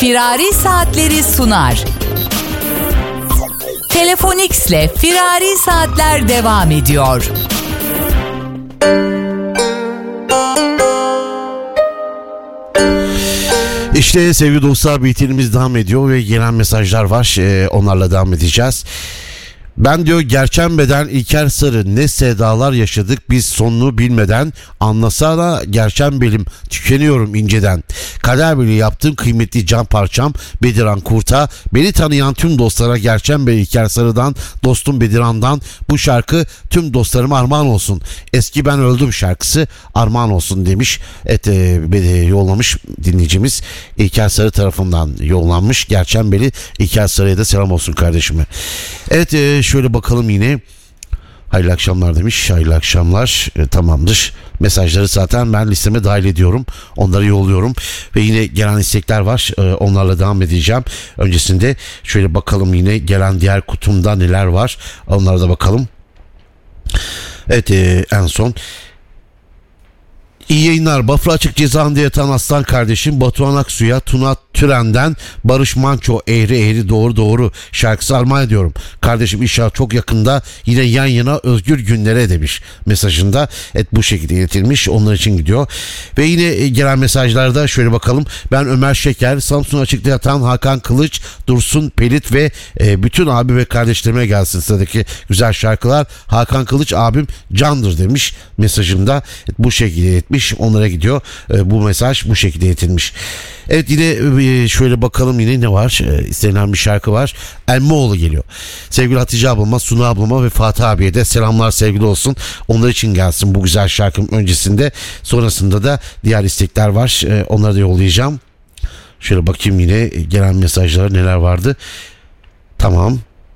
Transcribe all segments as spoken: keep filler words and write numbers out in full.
Firari Saatleri sunar. Telefonix'le Firari Saatler devam ediyor. İşte sevgili dostlar, bitirimiz devam ediyor ve gelen mesajlar var. Ee, onlarla devam edeceğiz. Ben diyor Gerçenbe'den İlker Sarı, ne sevdalar yaşadık biz sonunu bilmeden, anlasana Gerçenbelim tükeniyorum inceden. Kaderbeli yaptığım kıymetli can parçam Bediran Kurt'a, beni tanıyan tüm dostlara Gerçenbe İlker Sarı'dan, dostum Bediran'dan bu şarkı tüm dostlarıma armağan olsun. Eski ben öldüm şarkısı armağan olsun demiş. Et, e, yollamış dinleyicimiz İlker Sarı tarafından yollanmış. Gerçenbeli İlker Sarı'ya da selam olsun kardeşime. Evet, e, şöyle bakalım yine. Hayırlı akşamlar demiş. Hayırlı akşamlar. E, tamamdır. Mesajları zaten ben listeme dahil ediyorum. Onları yolluyorum. Ve yine gelen istekler var. E, onlarla devam edeceğim. Öncesinde şöyle bakalım yine gelen diğer kutumda neler var. Onlara da bakalım. Evet, e, en son. İyi yayınlar. Bafra Açık Cezaevinde yatan aslan kardeşim Batuhan Aksu'ya, Tuna Türen'den Barış Manço eğri eğri doğru doğru şarkısı armağan ediyorum. Kardeşim inşallah çok yakında yine yan yana özgür günlere demiş mesajında. Evet, bu şekilde iletilmiş. Onlar için gidiyor. Ve yine gelen mesajlarda şöyle bakalım. Ben Ömer Şeker, Samsun Açık'ta yatan Hakan Kılıç, Dursun Pelit ve e, bütün abi ve kardeşlerime gelsin sıradaki güzel şarkılar. Hakan Kılıç abim candır demiş mesajında. Evet, bu şekilde iletmiş. Onlara gidiyor. E, bu mesaj bu şekilde iletilmiş. Evet, yine e, şöyle bakalım yine ne var. E, istenilen bir şarkı var. Elmaoğlu geliyor. Sevgili Hatice ablama, Sunu ablama ve Fatih abiye de selamlar sevgili olsun. Onlar için gelsin bu güzel şarkım öncesinde. Sonrasında da diğer istekler var. E, onları da yollayacağım. Şöyle bakayım yine gelen mesajlara neler vardı. Tamam.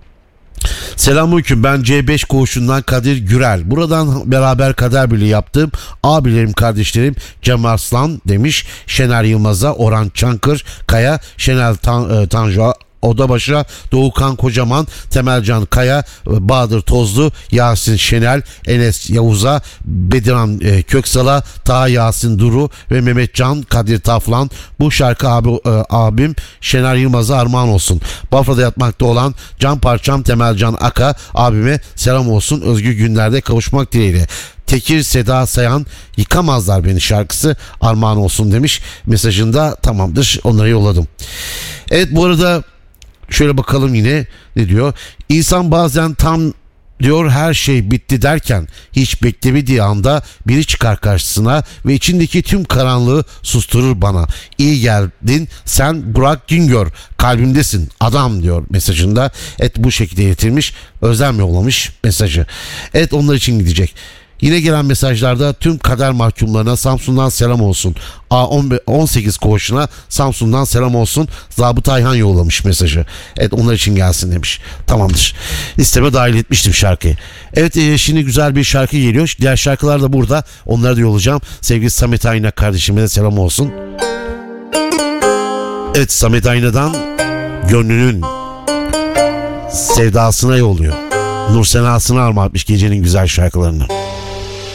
Selamünaleyküm, ben C beş koğuşundan Kadir Gürel. Buradan beraber kader birliği yaptığım abilerim, kardeşlerim Cem Arslan demiş. Şener Yılmaz'a, Orhan Çankır Kaya, Şenel Tan, e, Tanju'a, Odabaşı'na, Doğukan Kocaman, Temelcan Kaya, Bahadır Tozlu, Yasin Şenel, Enes Yavuz'a, Bediran e, Köksal'a, Taha Yasin Duru ve Mehmetcan Kadir Taflan. Bu şarkı abi, e, abim Şener Yılmaz'a armağan olsun. Bafra'da yatmakta olan can parçam Temelcan Aka abime selam olsun. Özgür günlerde kavuşmak dileğiyle. Tekir Seda Sayan Yıkamazlar Beni şarkısı armağan olsun demiş mesajında. Tamamdır, onları yolladım. Evet, bu arada şöyle bakalım yine ne diyor. İnsan bazen tam diyor her şey bitti derken hiç beklemediği anda biri çıkar karşısına ve içindeki tüm karanlığı susturur bana. İyi geldin sen Burak Güngör, kalbimdesin adam diyor mesajında. Evet, bu şekilde iletilmiş. Özlem yollamış mesajı. Evet, onlar için gidecek. Yine gelen mesajlarda tüm kader mahkumlarına Samsun'dan selam olsun. A on sekiz koğuşuna Samsun'dan selam olsun. Zabıt Ayhan yollamış mesajı. Evet, onlar için gelsin demiş. Tamamdır. Listeme dahil etmiştim şarkıyı. Evet, e, şimdi güzel bir şarkı geliyor. Diğer şarkılar da burada. Onları da yollayacağım. Sevgili Samet Ayna kardeşime de selam olsun. Evet, Samet Ayna'dan gönlünün sevdasına yolluyor. Nur Sena'sına armağan etmiş gecenin güzel şarkılarını.